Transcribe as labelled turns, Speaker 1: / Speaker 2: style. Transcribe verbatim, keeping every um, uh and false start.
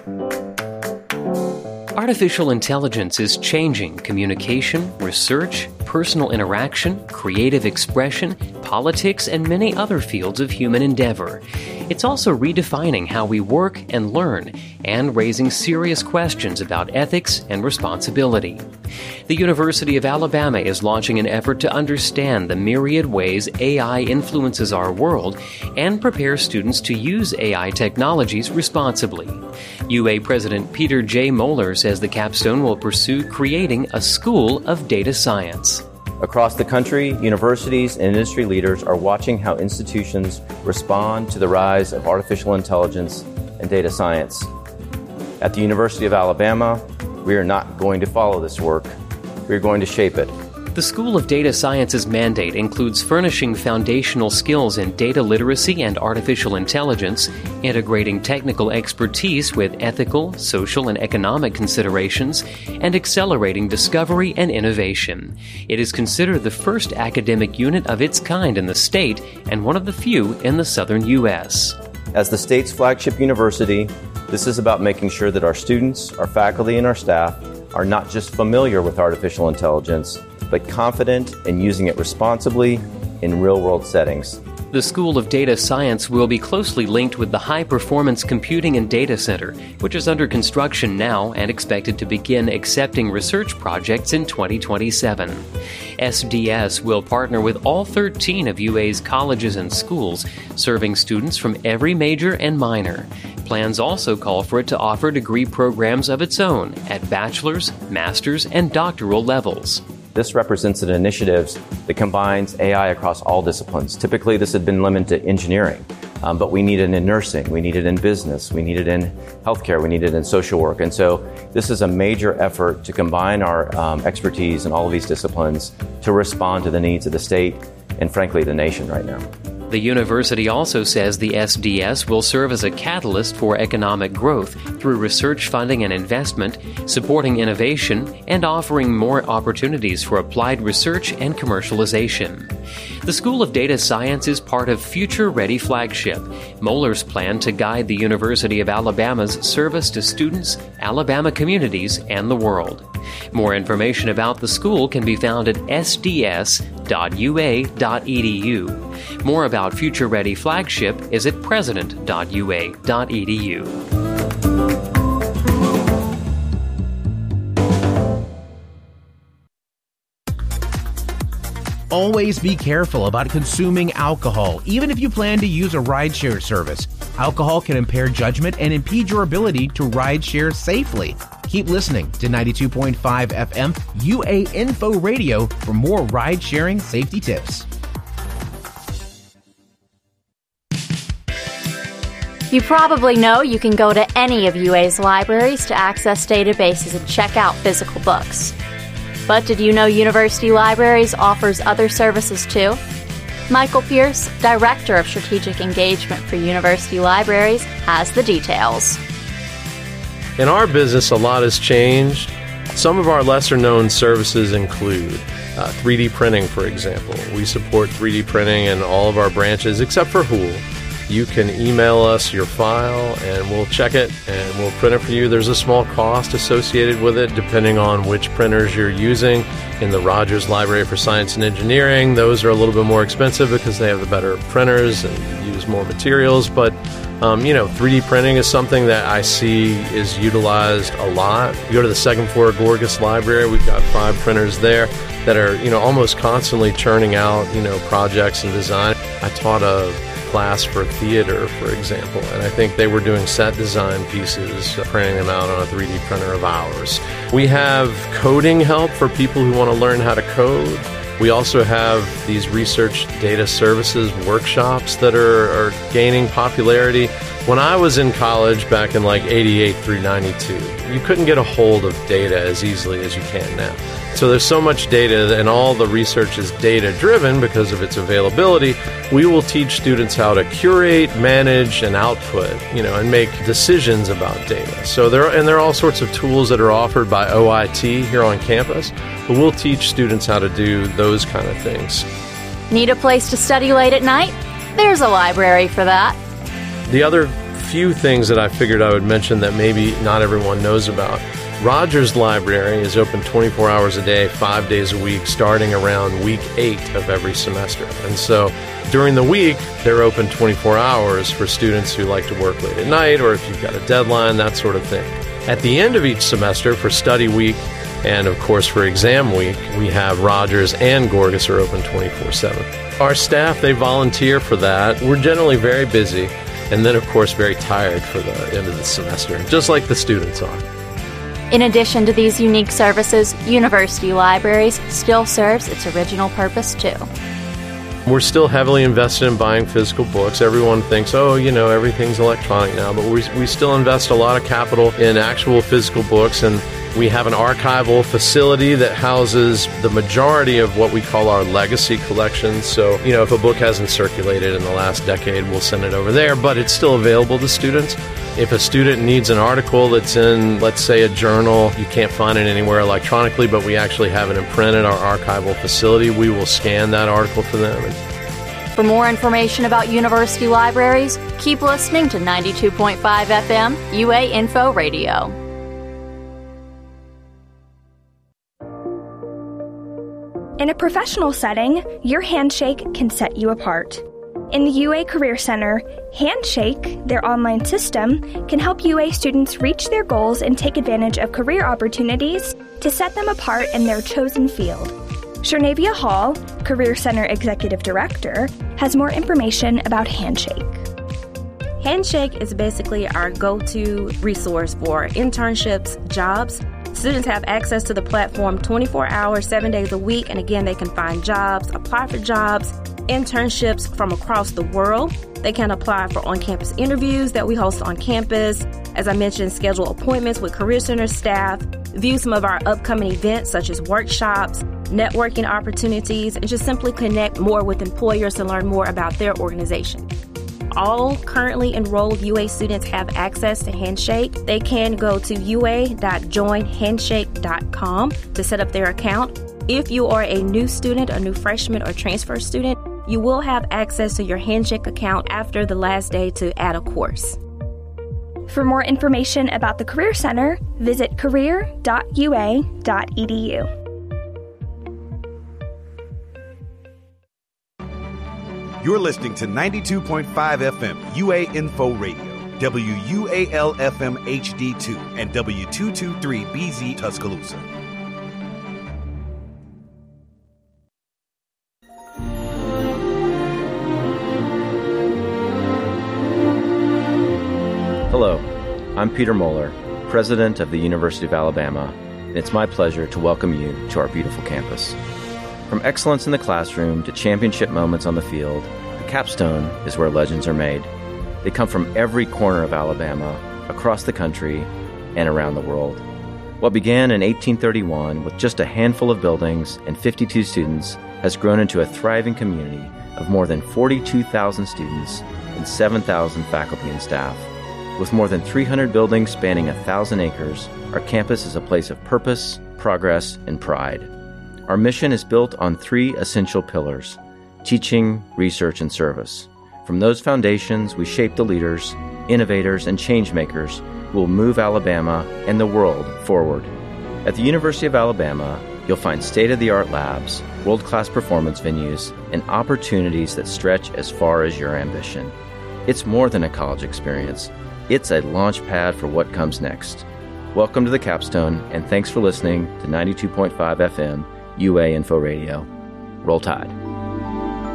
Speaker 1: Artificial intelligence is changing communication, research, personal interaction, creative expression, politics, and many other fields of human endeavor. It's also redefining how we work and learn, and raising serious questions about ethics and responsibility. The University of Alabama is launching an effort to understand the myriad ways A I influences our world and prepare students to use A I technologies responsibly. U A President Peter J. Moeller says the capstone will pursue creating a school of data science.
Speaker 2: Across the country, universities and industry leaders are watching how institutions respond to the rise of artificial intelligence and data science. At the University of Alabama, we are not going to follow this work. We are going to shape it.
Speaker 1: The School of Data Science's mandate includes furnishing foundational skills in data literacy and artificial intelligence, integrating technical expertise with ethical, social, and economic considerations, and accelerating discovery and innovation. It is considered the first academic unit of its kind in the state and one of the few in the southern U S.
Speaker 2: As the state's flagship university, this is about making sure that our students, our faculty, and our staff are not just familiar with artificial intelligence, but confident in using it responsibly in real-world settings.
Speaker 1: The School of Data Science will be closely linked with the High Performance Computing and Data Center, which is under construction now and expected to begin accepting research projects in twenty twenty-seven. S D S will partner with all thirteen of U A's colleges and schools, serving students from every major and minor. Plans also call for it to offer degree programs of its own at bachelor's, master's, and doctoral levels.
Speaker 2: This represents an initiative that combines A I across all disciplines. Typically, this had been limited to engineering, um, but we need it in nursing, we need it in business, we need it in healthcare, we need it in social work. And so this is a major effort to combine our um, expertise in all of these disciplines to respond to the needs of the state and, frankly, the nation right now.
Speaker 1: The university also says the S D S will serve as a catalyst for economic growth through research funding and investment, supporting innovation, and offering more opportunities for applied research and commercialization. The School of Data Science is part of Future Ready Flagship, Moeller's plan to guide the University of Alabama's service to students, Alabama communities, and the world. More information about the school can be found at s d s dot u a dot e d u. More about Future Ready Flagship is at president dot u a dot e d u.
Speaker 3: Always be careful about consuming alcohol, even if you plan to use a rideshare service. Alcohol can impair judgment and impede your ability to rideshare safely. Keep listening to ninety-two point five F M U A Info Radio for more ride-sharing safety tips.
Speaker 4: You probably know you can go to any of U A's libraries to access databases and check out physical books. But did you know University Libraries offers other services too? Michael Pierce, Director of Strategic Engagement for University Libraries, has the details.
Speaker 5: In our business, a lot has changed. Some of our lesser-known services include uh, three D printing, for example. We support three D printing in all of our branches except for Houle. You can email us your file and we'll check it and we'll print it for you. There's a small cost associated with it depending on which printers you're using. In the Rogers Library for Science and Engineering, those are a little bit more expensive because they have the better printers and use more materials. But, um, you know, three D printing is something that I see is utilized a lot. You go to the second floor of Gorgas Library, we've got five printers there that are, you know, almost constantly churning out, you know, projects and design. I taught a class for theater, for example, and I think they were doing set design pieces, printing them out on a three D printer of ours. We have coding help for people who want to learn how to code. We also have these research data services workshops that are, are gaining popularity. When I was in college back in like eighty-eight through ninety-two, you couldn't get a hold of data as easily as you can now. So there's so much data, and all the research is data-driven because of its availability. We will teach students how to curate, manage, and output, you know, and make decisions about data. So there, are, and there are all sorts of tools that are offered by O I T here on campus, but we'll teach students how to do those kind of things.
Speaker 4: Need a place to study late at night? There's a library for that.
Speaker 5: The other few things that I figured I would mention that maybe not everyone knows about. Rogers Library is open twenty-four hours a day, five days a week, starting around week eight of every semester. And so during the week, they're open twenty-four hours for students who like to work late at night or if you've got a deadline, that sort of thing. At the end of each semester, for study week and, of course, for exam week, we have Rogers and Gorgas are open twenty-four seven. Our staff, they volunteer for that. We're generally very busy and then, of course, very tired for the end of the semester, just like the students are.
Speaker 4: In addition to these unique services, University Libraries still serves its original purpose, too.
Speaker 5: We're still heavily invested in buying physical books. Everyone thinks, oh, you know, everything's electronic now, but we, we still invest a lot of capital in actual physical books, and we have an archival facility that houses the majority of what we call our legacy collections. So, you know, if a book hasn't circulated in the last decade, we'll send it over there, but it's still available to students. If a student needs an article that's in, let's say, a journal, you can't find it anywhere electronically, but we actually have it in print at our archival facility, we will scan that article for them.
Speaker 4: For more information about university libraries, keep listening to ninety-two point five F M U A Info Radio.
Speaker 6: In a professional setting, your handshake can set you apart. In the U A Career Center, Handshake, their online system, can help U A students reach their goals and take advantage of career opportunities to set them apart in their chosen field. Sharnavia Hall, Career Center Executive Director, has more information about Handshake.
Speaker 7: Handshake is basically our go-to resource for internships, jobs. Students have access to the platform twenty-four hours, seven days a week, and again, they can find jobs, apply for jobs, internships from across the world. They can apply for on-campus interviews that we host on campus. As I mentioned, schedule appointments with Career Center staff, view some of our upcoming events such as workshops, networking opportunities, and just simply connect more with employers to learn more about their organization. All currently enrolled U A students have access to Handshake. They can go to u a dot join handshake dot com to set up their account. If you are a new student, a new freshman or transfer student, you will have access to your Handshake account after the last day to add a course.
Speaker 6: For more information about the Career Center, visit career dot u a dot e d u.
Speaker 8: You're listening to ninety-two point five F M U A Info Radio, W U A L F M H D two, and W two twenty-three B Z Tuscaloosa.
Speaker 2: Hello, I'm Peter Moeller, President of the University of Alabama, and it's my pleasure to welcome you to our beautiful campus. From excellence in the classroom to championship moments on the field, the capstone is where legends are made. They come from every corner of Alabama, across the country, and around the world. What began in eighteen thirty-one with just a handful of buildings and fifty-two students has grown into a thriving community of more than forty-two thousand students and seven thousand faculty and staff. With more than three hundred buildings spanning one thousand acres, our campus is a place of purpose, progress, and pride. Our mission is built on three essential pillars: teaching, research, and service. From those foundations, we shape the leaders, innovators, and change-makers who will move Alabama and the world forward. At the University of Alabama, you'll find state-of-the-art labs, world-class performance venues, and opportunities that stretch as far as your ambition. It's more than a college experience. It's a launch pad for what comes next. Welcome to the Capstone, and thanks for listening to ninety-two point five F M U A Info Radio. Roll Tide.